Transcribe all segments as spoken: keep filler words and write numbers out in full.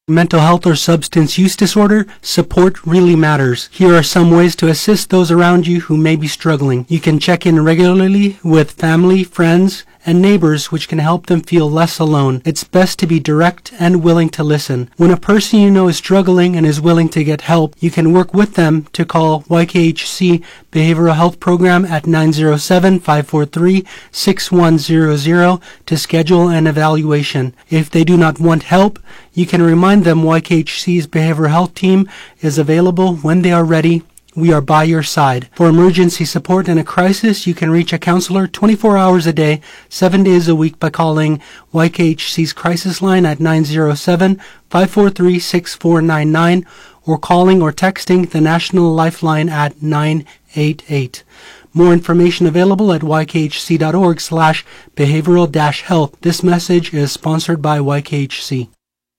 Mental health or substance use disorder, support really matters. Here are some ways to assist those around you who may be struggling. You can check in regularly with family, friends, and neighbors, which can help them feel less alone. It's best to be direct and willing to listen. When a person you know is struggling and is willing to get help, you can work with them to call Y K H C Behavioral Health Program at nine zero seven, five four three, six one zero zero to schedule an evaluation. If they do not want help, you can remind them Y K H C's Behavioral Health Team is available when they are ready. We are by your side. For emergency support in a crisis, you can reach a counselor twenty-four hours a day, seven days a week by calling Y K H C's crisis line at nine zero seven, five four three, six four nine nine or calling or texting the National Lifeline at nine eight eight. More information available at y k h c dot org slash behavioral dash health. This message is sponsored by Y K H C.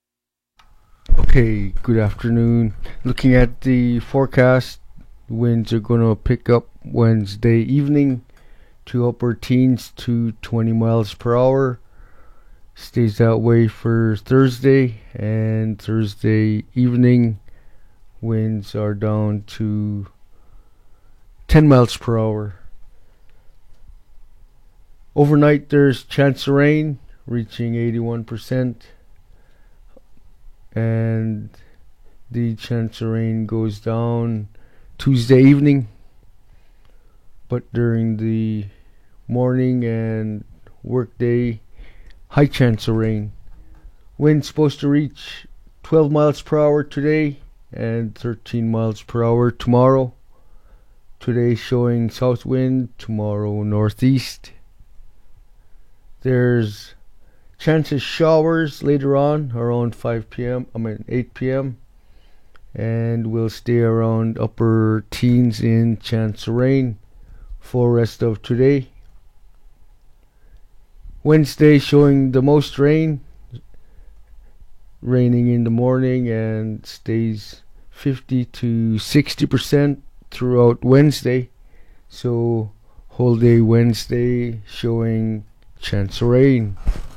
Okay, good afternoon. Looking at the forecast, winds are going to pick up Wednesday evening to upper teens to twenty miles per hour. Stays that way for Thursday, and Thursday evening winds are down to ten miles per hour. Overnight there's chance of rain reaching eighty-one percent, and the chance of rain goes down Tuesday evening, but during the morning and work day, high chance of rain. Wind supposed to reach twelve miles per hour today and thirteen miles per hour tomorrow. Today showing south wind, tomorrow northeast. There's chances showers later on around five p.m. I mean eight p.m. and will stay around upper teens in chance of rain for rest of today. Wednesday showing the most rain, raining in the morning and stays fifty to sixty percent throughout Wednesday. So whole day Wednesday showing chance of rain.